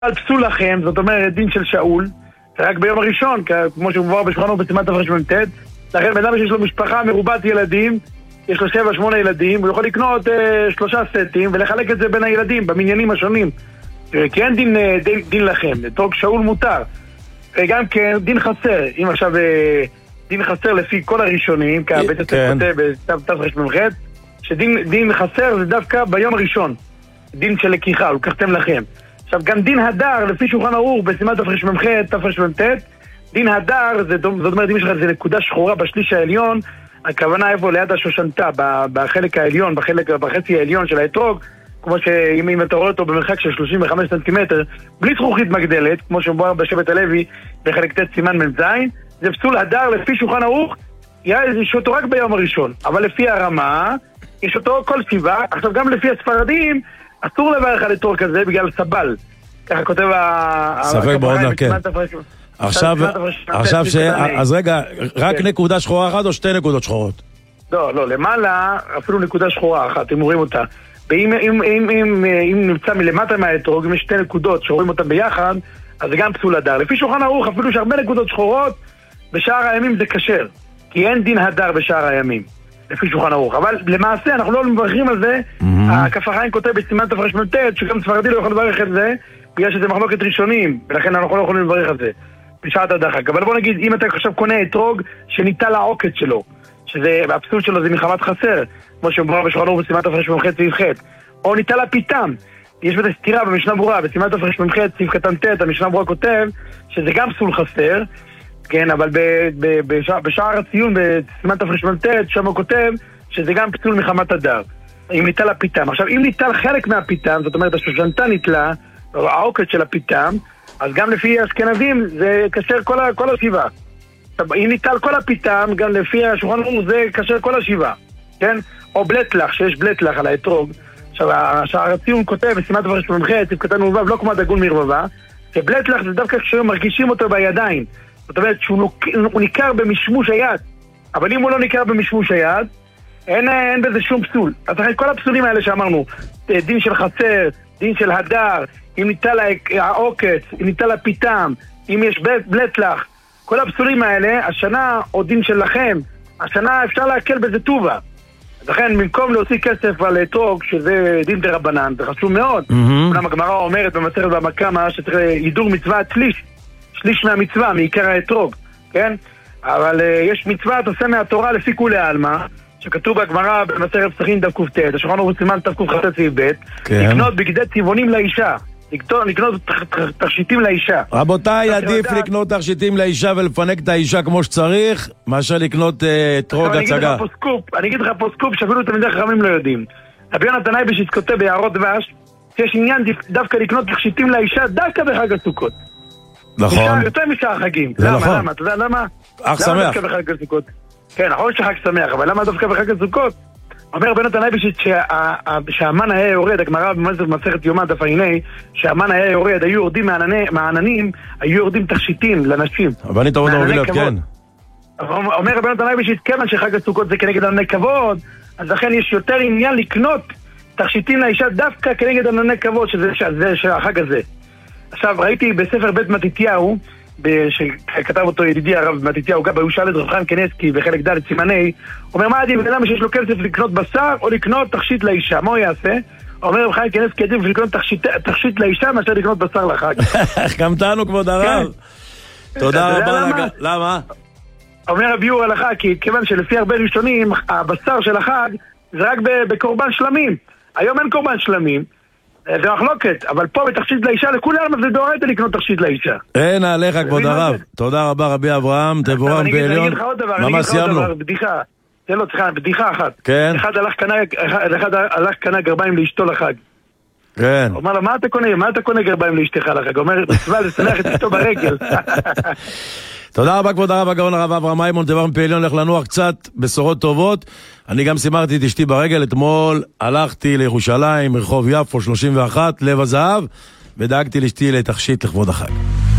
על פסול לכם, זאת אומרת דין של שאול, רק ביום הראשון, כמו שמובא בשולחן בסימן תרמ"ט, לכן בן אדם שיש לו משפחה מרובת ילדים, יש לו 7-8 ילדים, הוא יכול לקנות 3 סטים ולחלק את זה בין הילדים במניינים השונים, כי אין דין לכם, אתרוג שאול מותר, וגם כן דין חסר, אם עכשיו דין חסר לפי כל הראשונים, כי בית הספר כותב בתרמ"ח, שדין חסר זה דווקא ביום הראשון, דין של לקיחה, לקחתם לכם. עכשיו גם דין הדר, לפי שולחן ערוך בסימן תרמ"ח, תרמ"ט, דין הדר, זאת אומרת אם יש לך איזה נקודה שחורה בשליש העליון, הכוונה איפה ליד השושנתה, בחלק העליון, בחצי העליון של האתרוג, כמו שאם אתה רואה אותו במרחק של 35 סנטימטר, בלי זכוכית מגדלת, כמו שמובא בשבט הלוי בחלק ט' סימן מ"ז, זה פסול הדר לפי שולחן ערוך, יש אותו רק ביום הראשון, אבל לפי הרמה, יש אותו כל סיבה. עכשיו גם לפי הספרדים, אסור לברך על אתרוג כזה בגלל סבל. ככה כותב ספק מאוד נקל. עכשיו אז רגע, רק נקודה שחורה אחת או 2 נקודות שחורות? לא, למעלה אפילו נקודה שחורה אחת, אם רואים אותה. ואם נמצא מלמטה מהאתרוג, אם יש 2 נקודות שרואים אותן ביחד, אז זה גם פסול הדר. לפי שולחן ערוך, אפילו שהרבה נקודות שחורות, בשאר הימים זה כשר. כי אין דין הדר בשאר הימים, לפי שולחן ערוך. אבל למעשה אנחנו לא מברכים על זה. הכף החיים כותב בסימן תרמ"ט, שגם ספרדי לא יכול לברך על זה, בגלל שזה מחלוקת ראשונים, ולכן אנחנו לא יכולים לברך על זה בשעת הדחק. אבל בוא נגיד, אם אתה עכשיו קונה אתרוג שניטל לעוקץ שלו, והפסול שלו זה מחמת חסר, כמו שמובא בשולחן ערוך בסימן תרמ"ח סעיף ח', או ניטל הפיתם, יש בזה סתירה במשנה ברורה, בסימן תרמ"ח סעיף קטן ט', המשנה ברורה כותב שזה גם פסול חסר, כן, אבל בשער הציון בסימן תרמ"ט שם הוא כותב שזה גם פסול מחמת הדר, אם ניטל הפיתם. עכשיו אם ניטל חלק מהפיתם, זאת אומרת השושנתה ניטלה, העוקץ של הפיתם, אז גם לפי האשכנזים זה כשר כל השבעה. אם ניטל כל הפיתם, גם לפי השולחן ערוך זה כשר כל השבעה, כן? או בלטלח, שיש בלטלח על האתרוג. עכשיו השער הציון כותב בסימן תרמ"ח סעיף קטן ו' לא כמו דגון מרבבה, שבלטלח זה דווקא כשמרגישים אותו בידיים, זאת אומרת שהוא ניכר במשמוש היד, אבל אם הוא לא ניכר במשמוש היד, אין בזה שום פסול. אז אחרי כל הפסולים האלה שאמרנו, דין של חסר, דין של הדר, אם ניטל העוקץ, אם ניטל הפיתם, אם יש בלטלח, כל הפסולים האלה, השנה או דין שלכם, השנה אפשר להקל בזה טובה. אז לכן במקום להוציא כסף על אתרוג, שזה דין דרבנן, זה חשוב מאוד. אומנם הגמרא אומרת במסכת בבא קמא שצריך הידור מצוות שליש מהמצווה, מעיקר האתרוג, כן? אבל יש מצוות עושה מהתורה לפי כולי עלמא, שכתוב בגמרא במסכת פסחים דף קט, השולחן ערוך סימן תק"ח סעיף ב', לקנות בגדי צבעונים לאישה, לקנות תכשיטים לאישה. רבותיי, עדיף לקנות תכשיטים לאישה ולפנק את האישה כמו שצריך, מאשר לקנות אתרוג הצגה. אני אגיד לך פה סקופ שאפילו תלמידי חכמים לא יודעים. רבי יונתן אייבשיץ כותב ביערות דבש, שיש עניין דווקא לקנות תכשיטים לאישה דווקא בחג הסוכות. נכון. יותר משאר החגים. זה נכון. למה? אתה יודע למה? אך שמח. למה דווקא בחג הסוכות? כן, נכון שחג שמח, אבל למה דווקא בחג הסוכות? אומר רבי יונתן אייבשיץ שהמן היה יורד, הגמרא במסכת יומא דף ע"ה, שהמן היה יורד, היו יורדים מהעננים, היו יורדים תכשיטים לנשים. אבל אני תמיד אומר לך, כן. אומר רבי יונתן אייבשיץ, כיוון שחג הסוכות זה כנגד ענני כבוד, אז לכן יש יותר עניין לקנות תכשיטים לאישה דווקא כנגד ענני כבוד, שזה החג הזה. עכשיו ראיתי בספר בית מתתיהו, שכתב אותו ידידי הרב מתתיהו גבאי, הוא שאל את רב חיים קניבסקי בחלק ד' סימני, אומר מה עדיף בן אדם שיש לו כסף לקנות בשר או לקנות תכשיט לאישה, מה הוא יעשה? אומר רב חיים קניבסקי עדיף לקנות תכשיט לאישה מאשר לקנות בשר לחג. החכמתנו כבוד הרב. תודה רבה. למה? אומר רבי יהוא הלכה, כי כיוון שלפי הרבה ראשונים הבשר של החג זה רק בקורבן שלמים, היום אין קורבן שלמים, זה מחלוקת, אבל פה בתכשיט לאישה לכולם זה דורייתא לקנות תכשיט לאישה. אין עליך כבוד הרב. תודה רבה רבי אברהם, תבורך בעליון. אני אגיד לך עוד דבר, בדיחה. תן לו, בדיחה אחת. כן. אחד הלך קנה גרביים לאשתו לחג. כן. הוא אמר לו, מה אתה קונה גרביים לאשתך לחג? הוא אומר, מצווה לשמח את אשתו ברגל. תודה רבה כבוד הרב הגאון הרב אברהם מימון, תברך בעליון, לך לנוח קצת בשורות טובות. אני גם שימחתי את אשתי ברגל, אתמול הלכתי לירושלים, רחוב יפו 31, לב הזהב, ודאגתי לאשתי לתכשיט לכבוד החג.